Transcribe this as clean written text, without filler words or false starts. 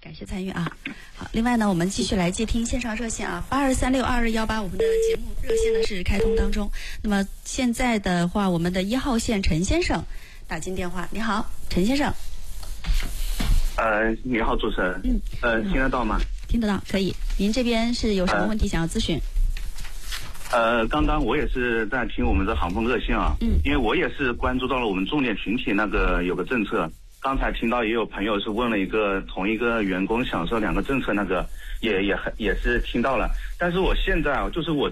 感谢参与啊。好，另外呢，我们继续来接听线上热线啊，82362218，我们的节目热线呢是开通当中。那么现在的话，我们的1号线陈先生打进电话。你好，陈先生。 你好，主持人。听得到吗？ 听得到，可以。您这边是有什么问题想要咨询？ 刚刚我也是在听我们的航空热线啊，因为我也是关注到了我们重点群体那个有个政策，刚才听到也有朋友是问了一个同一个员工享受2个政策那个，也是听到了，但是我现在啊，就是我